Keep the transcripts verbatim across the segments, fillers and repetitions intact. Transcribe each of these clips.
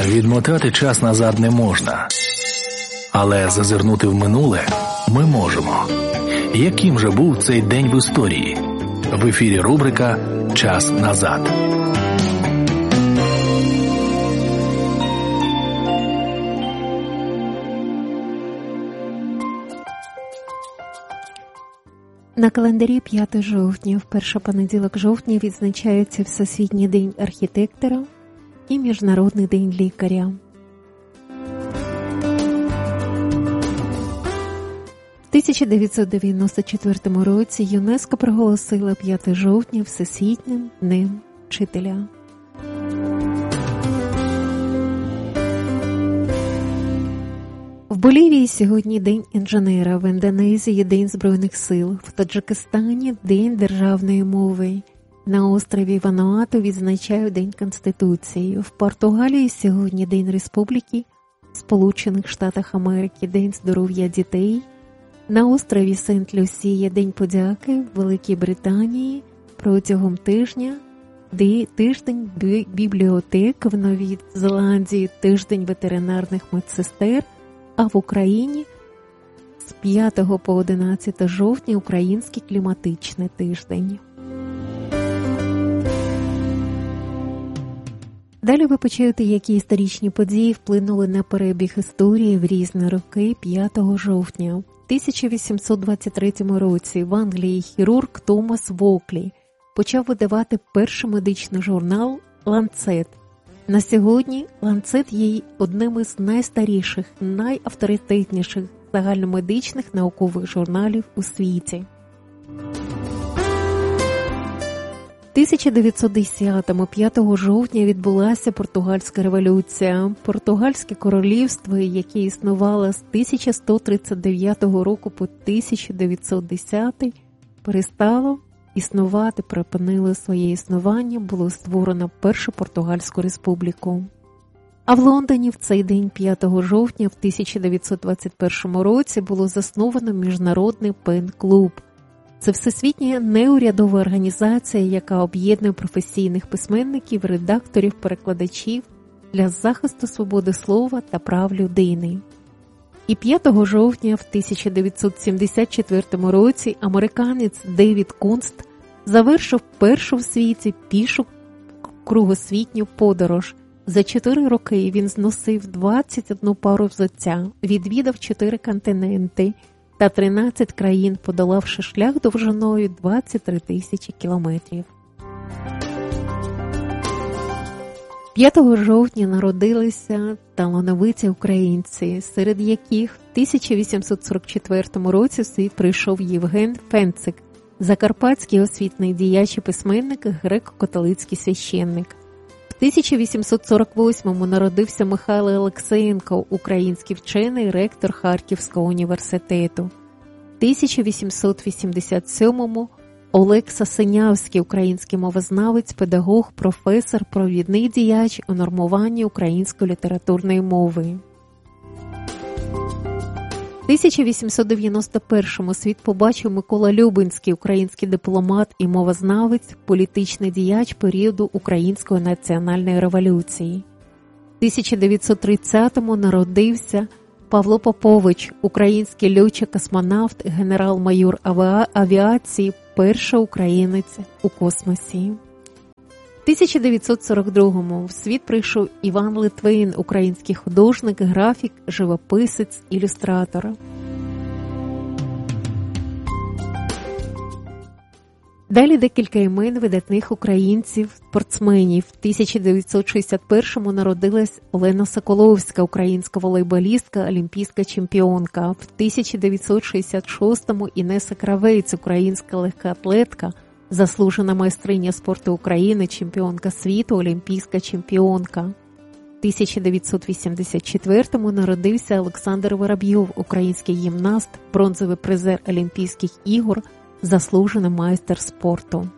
Відмотати час назад не можна. Але зазирнути в минуле ми можемо. Яким же був цей день в історії? В ефірі рубрика «Час назад». На календарі п'яте жовтня, в перший понеділок жовтня, відзначається Всесвітній день архітектора і Міжнародний день лікаря. В тисяча дев'ятсот дев'яносто четвертому році ЮНЕСКО проголосила п'яте жовтня Всесвітнім днем вчителя. В Болівії сьогодні День інженера, в Індонезії – День Збройних сил, в Таджикистані – День державної мови, на острові Вануату відзначають День Конституції, в Португалії сьогодні День Республіки Сполучених Штатів Америки, День здоров'я дітей, на острові Сент-Люсія – День подяки, в Великій Британії протягом тижня тиждень бібліотек, в Новій Зеландії – Тиждень ветеринарних медсестер, а в Україні з п'ятого по одинадцяте жовтня Український кліматичний тиждень. Далі ви почуєте, які історичні події вплинули на перебіг історії в різні роки п'ятого жовтня. В тисяча вісімсот двадцять третьому році в Англії хірург Томас Воклі почав видавати перший медичний журнал «Ланцет». На сьогодні «Ланцет» є одним із найстаріших, найавторитетніших загальномедичних наукових журналів у світі. В тисяча дев'ятсот десятому, п'ятого жовтня, відбулася Португальська революція. Португальське королівство, яке існувало з тисяча сто тридцять дев'ятого року по тисяча дев'ятсот десятий, перестало існувати, припинило своє існування, було створено Першу Португальську республіку. А в Лондоні в цей день, п'ятого жовтня, в тисяча дев'ятсот двадцять першому році було засновано Міжнародний пен-клуб. Це всесвітня неурядова організація, яка об'єднує професійних письменників, редакторів, перекладачів для захисту свободи слова та прав людини. І п'ятого жовтня в тисяча дев'ятсот сімдесят четвертому році американець Девід Кунст завершив першу в світі пішу кругосвітню подорож. За чотири роки він зносив двадцять одну пару взуття, відвідав чотири континенти та тринадцять країн, подолавши шлях довжиною двадцять три тисячі кілометрів. п'ятого жовтня народилися талановиті українці, серед яких в тисяча вісімсот сорок четвертому році в світ прийшов Євген Фенцик, закарпатський освітний діяч і письменник, греко-католицький священник. В тисяча вісімсот сорок восьмому народився Михайло Олексієнко, український вчений, ректор Харківського університету. В тисяча вісімсот вісімдесят сьомому Олекса Синявський, український мовознавець, педагог, професор, провідний діяч у нормуванні української літературної мови. В тисяча вісімсот дев'яносто першому світ побачив Микола Любинський, український дипломат і мовознавець, політичний діяч періоду Української національної революції. В тисяча дев'ятсот тридцятому народився Павло Попович, український льотчик-космонавт, генерал-майор авіації, перший українець у космосі. В тисяча дев'ятсот сорок другому в світ прийшов Іван Литвин, український художник, графік, живописець, ілюстратор. Далі декілька імен видатних українців, спортсменів. В тисяча дев'ятсот шістдесят першому народилась Олена Соколовська, українська волейболістка, олімпійська чемпіонка. В тисяча дев'ятсот шістдесят шостому Інеса Кравець, українська легкоатлетка, заслужена майстриня спорту України, чемпіонка світу, олімпійська чемпіонка. В тисяча дев'ятсот вісімдесят четвертому народився Олександр Воробйов, український гімнаст, бронзовий призер Олімпійських ігор, заслужений майстер спорту.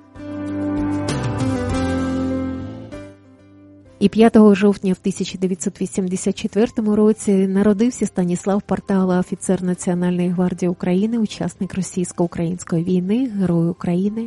І п'ятого жовтня в тисяча дев'ятсот вісімдесят четвертому році народився Станіслав Партала, офіцер Національної гвардії України, учасник російсько-української війни, Герой України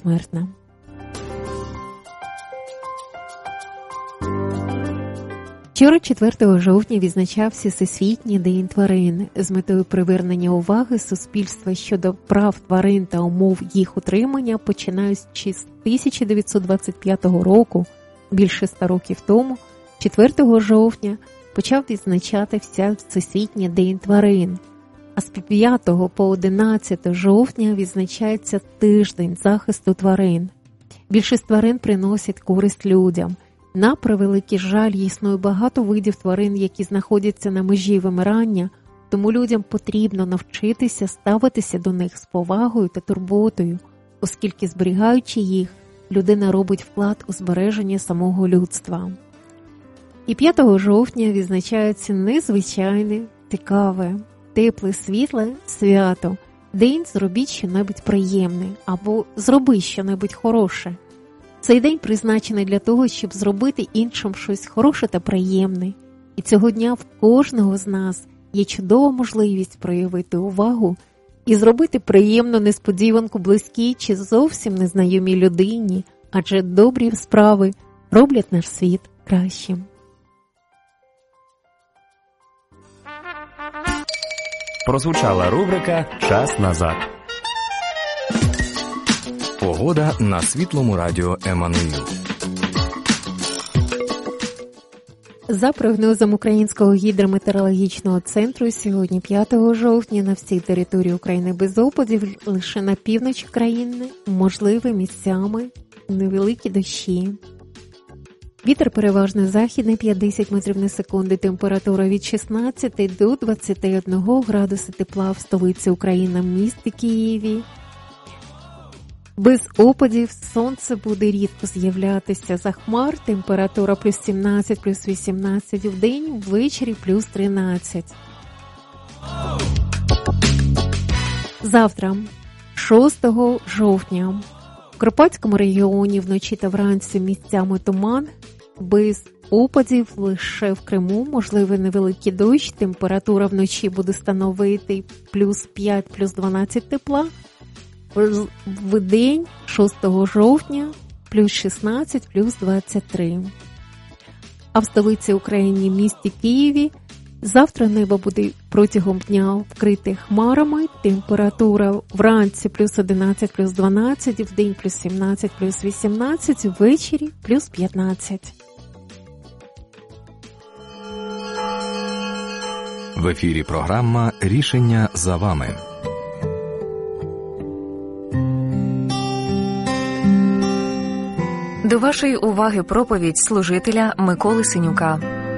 посмертно. Вчора, четвертого жовтня, відзначався Всесвітній день тварин. З метою привернення уваги суспільства щодо прав тварин та умов їх утримання, починаючи з тисяча дев'ятсот двадцять п'ятого року, більше ста років тому, четвертого жовтня, почав відзначатися Всесвітній день тварин. А з п'ятого по одинадцяте жовтня відзначається тиждень захисту тварин. Більшість тварин приносять користь людям. На превеликий жаль, існує багато видів тварин, які знаходяться на межі вимирання, тому людям потрібно навчитися ставитися до них з повагою та турботою, оскільки, зберігаючи їх, людина робить вклад у збереження самого людства. І п'ятого жовтня відзначається незвичайне, цікаве, тепле, світле свято. День «Зробіть щонебудь приємне» або «Зроби щонебудь хороше». Цей день призначений для того, щоб зробити іншим щось хороше та приємне. І цього дня в кожного з нас є чудова можливість проявити увагу і зробити приємну несподіванку близькій чи зовсім незнайомій людині, адже добрі справи роблять наш світ кращим. Прозвучала рубрика «Час назад». Погода на Світлому радіо Еммануїл. За прогнозом Українського гідрометеорологічного центру, сьогодні п'ятого жовтня на всій території України без опадів, лише на півночі країни можливі місцями невеликі дощі. Вітер переважно західний п'ять-десять метрів на секунду, температура від шістнадцяти до двадцяти одного градуса тепла в столиці України, місті Києві. Без опадів сонце буде рідко з'являтися за хмар, температура плюс сімнадцять, плюс вісімнадцять в день, ввечері плюс тринадцять. Завтра, шостого жовтня, в Карпатському регіоні вночі та вранці місцями туман, без опадів лише в Криму, можливий невеликий дощ, температура вночі буде становити плюс п'ять, плюс дванадцять тепла, в день шостого жовтня плюс шістнадцять, плюс двадцять три. А в столиці України, місті Києві, завтра небо буде протягом дня вкрите хмарами, температура вранці плюс одинадцять, плюс дванадцять, в день плюс сімнадцять, плюс вісімнадцять, ввечері плюс п'ятнадцять. В ефірі програма «Рішення за вами». До вашої уваги проповідь служителя Миколи Синюка.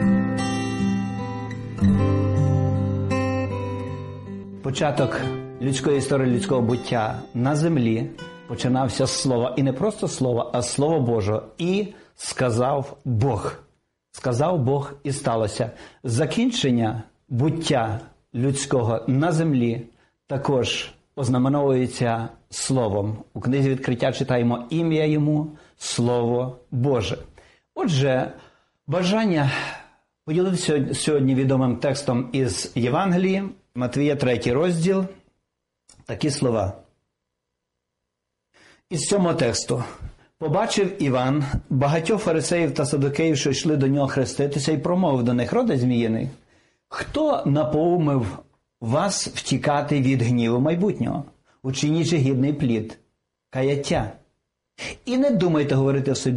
Початок людської історії, людського буття на землі починався з слова. І не просто слова, а Слово Божого. І сказав Бог. Сказав Бог і сталося. Закінчення буття людського на землі також ознаменовується Словом. У книзі «Відкриття» читаємо ім'я йому Слово Боже. Отже, бажання поділитися сьогодні відомим текстом із Євангелії, Матвія, третій розділ, такі слова. Із цього тексту. «Побачив Іван багатьох фарисеїв та садукеїв, що йшли до нього хреститися, і промовив до них: роде зміїний, хто напоумив вас втікати від гніву майбутнього, учинячи гідний плід, каяття? І не думайте говорити в собі,